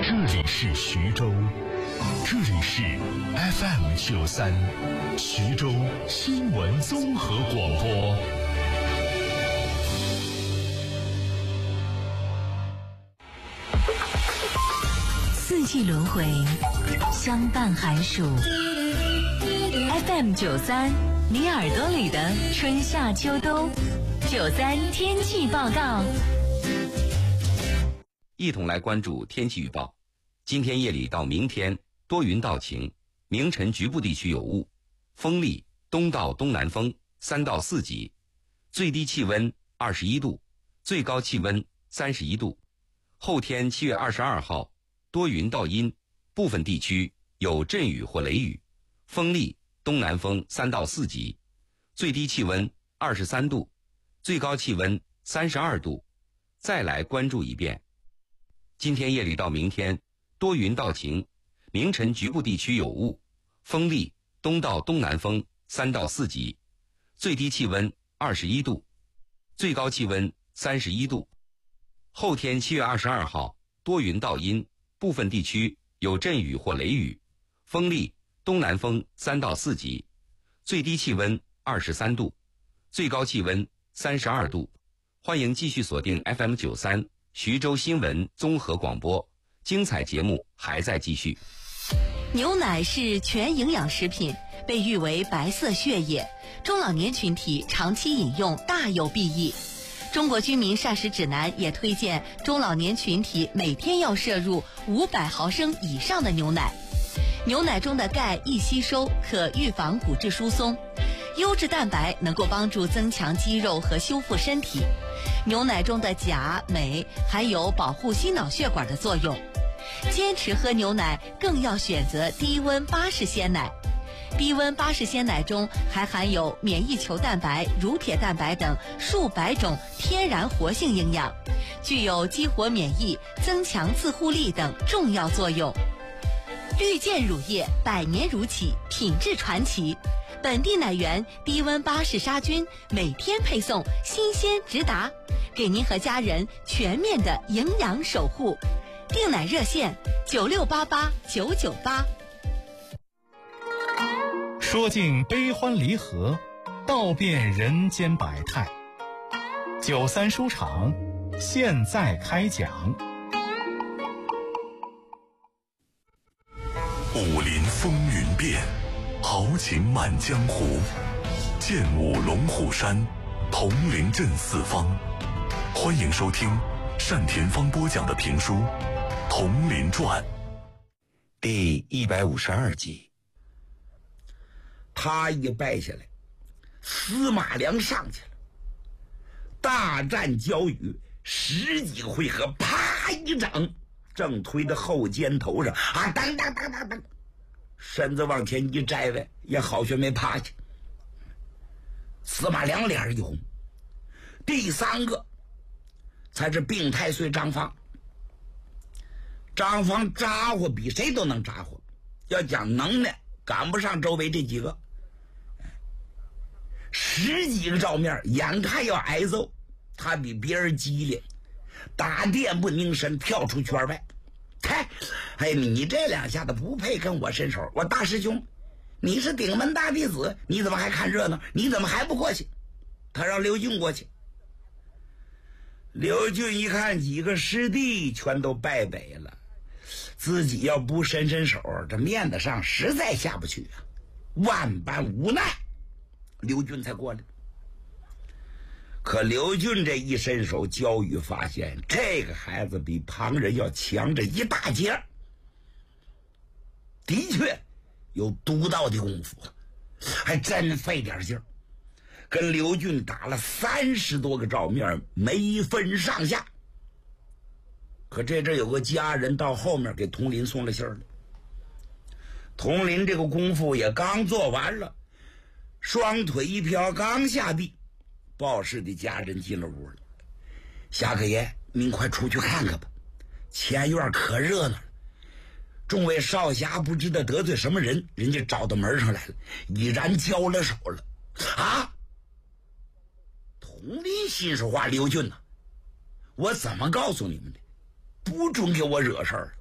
这里是徐州，这里是 FM93 徐州新闻综合广播。 四季轮回，相伴寒暑。FM93，你耳朵里的春夏秋冬。93天气报告。 一同来关注天气预报。今天夜里到明天多云到晴，明晨局部地区有雾，风力东到东南风3到4级，最低气温21度，最高气温31度。后天7月22号多云到阴，部分地区有阵雨或雷雨，风力东南风3到4级，最低气温23度，最高气温32度。再来关注一遍。今天夜里到明天多云到晴，明晨局部地区有雾，风力东到东南风3到4级，最低气温21度，最高气温31度。后天7月22号多云到阴，部分地区有阵雨或雷雨，风力东南风3到4级，最低气温23度，最高气温32度。欢迎继续锁定 FM93 徐州新闻综合广播，精彩节目还在继续。 牛奶是全营养食品，被誉为白色血液，中老年群体长期饮用大有裨益。中国居民膳食指南也推荐中老年群体每天要摄入500毫升以上的牛奶。牛奶中的钙易吸收，可预防骨质疏松；优质蛋白能够帮助增强肌肉和修复身体。牛奶中的钾、镁还有保护心脑血管的作用。坚持喝牛奶更要选择低温巴氏鲜奶。低温巴氏鲜奶中还含有免疫球蛋白、乳铁蛋白等数百种天然活性营养，具有激活免疫、增强自护力等重要作用。绿箭乳业100年乳企，品质传奇。本地奶源低温巴氏杀菌，每天配送，新鲜直达，给您和家人全面的营养守护。订奶热线96889988。 说尽悲欢离合，道遍人间百态。93书场现在开讲。 武林风云变，豪情满江湖。剑舞龙虎山，铜陵镇四方。欢迎收听单田芳播讲的评书《铜陵传》 第152集。他一败下来，司马良上去了，大战交与10几个回合，啪一掌正推到后肩头上，当当当当当，身子往前一摘呗，也好学没趴下。司马良脸一红。第3个才是病太岁张方。张方咋呼比谁都能咋呼，要讲能耐赶不上周围这几个。10几个照面，眼看要挨揍，他比别人机灵，打垫不凝神，跳出圈外。你这2下子不配跟我伸手，我大师兄，你是顶门大弟子，你怎么还看热闹？你怎么还不过去？他让刘俊过去。刘俊一看几个师弟全都败北了，自己要不伸手，这面子上实在下不去啊，万般无奈，刘俊才过来。可刘俊这一伸手，焦宇发现这个孩子比旁人要强着一大截，的确有独到的功夫，还真费点劲儿。跟刘俊打了30多个照面，没分上下。可这阵有个家人到后面给佟林送了信了。佟林这个功夫也刚做完了，双腿一飘，刚下地，报氏的家人进了屋了。夏可爷，您快出去看看吧，前院可热闹了。众位少侠不知道得罪什么人，人家找到门上来了，已然交了手了。佟林心说话，刘俊呐，我怎么告诉你们的？不准给我惹事儿。